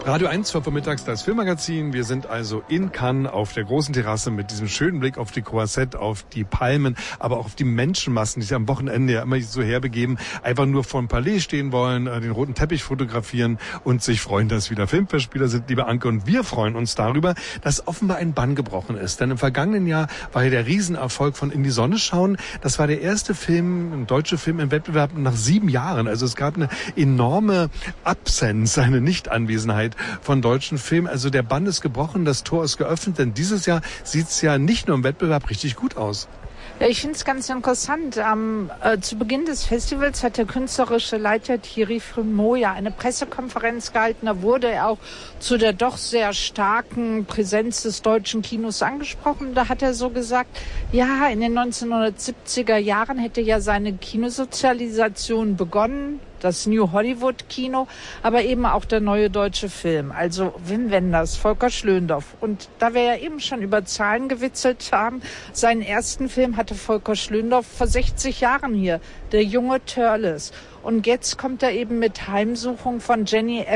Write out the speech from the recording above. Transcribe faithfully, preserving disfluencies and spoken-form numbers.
Radio eins, zwölf Uhr mittags, das Filmmagazin. Wir sind also in Cannes auf der großen Terrasse mit diesem schönen Blick auf die Croisette, auf die Palmen, aber auch auf die Menschenmassen, die sich am Wochenende ja immer so herbegeben, einfach nur vor dem Palais stehen wollen, den roten Teppich fotografieren und sich freuen, dass wieder Filmfestspieler sind, liebe Anke. Und wir freuen uns darüber, dass offenbar ein Bann gebrochen ist. Denn im vergangenen Jahr war ja der Riesenerfolg von In die Sonne schauen. Das war der erste Film, ein deutscher Film im Wettbewerb nach sieben Jahren. Also es gab eine enorme Absenz, eine Nichtanwesenheit von deutschen Filmen. Also der Bann ist gebrochen, das Tor ist geöffnet, denn dieses Jahr sieht es ja nicht nur im Wettbewerb richtig gut aus. Ja, ich finde es ganz interessant. Am, äh, zu Beginn des Festivals hat der künstlerische Leiter Thierry Frémaux ja eine Pressekonferenz gehalten. Da wurde er auch zu der doch sehr starken Präsenz des deutschen Kinos angesprochen. Da hat er so gesagt, ja, in den neunzehnhundertsiebziger Jahren hätte ja seine Kinosozialisation begonnen. Das New Hollywood Kino, aber eben auch der neue deutsche Film. Also Wim Wenders, Volker Schlöndorff. Und da wir ja eben schon über Zahlen gewitzelt haben, seinen ersten Film hatte Volker Schlöndorff vor sechzig Jahren hier, Der junge Törles. Und jetzt kommt er eben mit Heimsuchung von Jenny